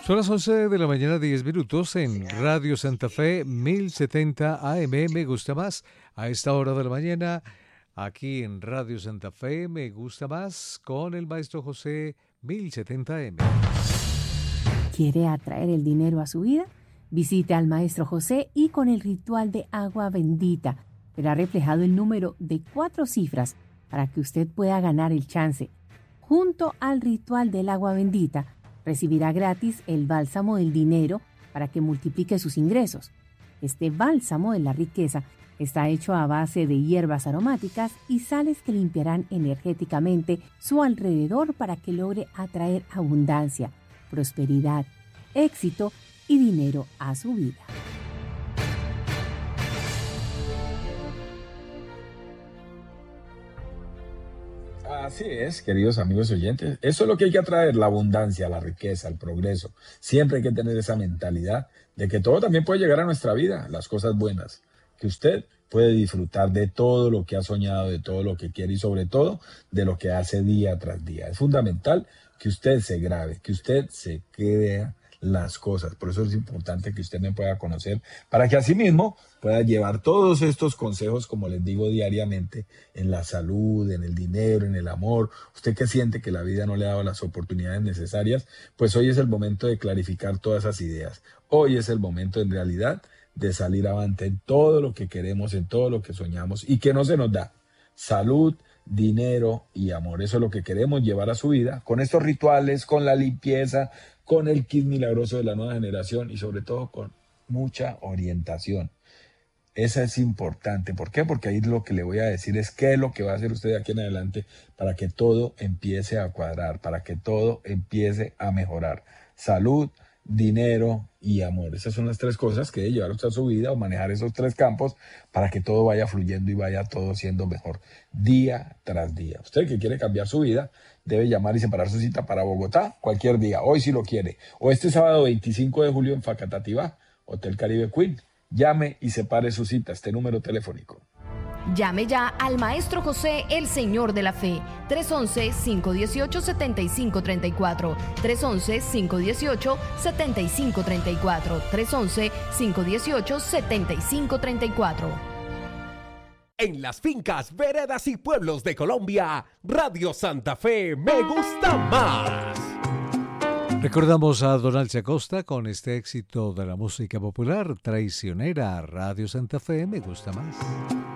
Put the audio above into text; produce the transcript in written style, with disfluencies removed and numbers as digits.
Son las 11 de la mañana, 10 minutos en Radio Santa Fe, 1070 AM. Me gusta más a esta hora de la mañana. Aquí en Radio Santa Fe, me gusta más con el maestro José, 1070 AM. ¿Quiere atraer el dinero a su vida? Visite al maestro José y con el ritual de agua bendita verá reflejado el número de 4 cifras para que usted pueda ganar el chance. Junto al ritual del agua bendita, recibirá gratis el bálsamo del dinero para que multiplique sus ingresos. Este bálsamo de la riqueza está hecho a base de hierbas aromáticas y sales que limpiarán energéticamente su alrededor para que logre atraer abundancia, prosperidad, éxito y dinero a su vida. Así es, queridos amigos oyentes. Eso es lo que hay que atraer, la abundancia, la riqueza, el progreso. Siempre hay que tener esa mentalidad de que todo también puede llegar a nuestra vida, las cosas buenas, que usted puede disfrutar de todo lo que ha soñado, de todo lo que quiere y sobre todo de lo que hace día tras día. Es fundamental que usted se grabe, que usted se crea las cosas. Por eso es importante que usted me pueda conocer para que así mismo pueda llevar todos estos consejos, como les digo diariamente, en la salud, en el dinero, en el amor. Usted que siente que la vida no le ha dado las oportunidades necesarias, pues hoy es el momento de clarificar todas esas ideas. Hoy es el momento en realidad de salir avante en todo lo que queremos, en todo lo que soñamos y que no se nos da. Salud, dinero y amor. Eso es lo que queremos llevar a su vida con estos rituales, con la limpieza, con el kit milagroso de la nueva generación y sobre todo con mucha orientación. Esa es importante. ¿Por qué? Porque ahí lo que le voy a decir es qué es lo que va a hacer usted de aquí en adelante para que todo empiece a cuadrar, para que todo empiece a mejorar. Salud, dinero y amor. Esas son las 3 cosas que debe llevar usted a su vida o manejar esos 3 campos para que todo vaya fluyendo y vaya todo siendo mejor día tras día. Usted que quiere cambiar su vida debe llamar y separar su cita para Bogotá cualquier día, hoy si lo quiere, o este sábado 25 de julio en Facatativá, Hotel Caribe Queen. Llame y separe su cita, este número telefónico. Llame ya al Maestro José, el Señor de la Fe, 311-518-7534, 311-518-7534, 311-518-7534. En las fincas, veredas y pueblos de Colombia, Radio Santa Fe me gusta más. Recordamos a Donald Acosta con este éxito de la música popular traicionera. Radio Santa Fe me gusta más.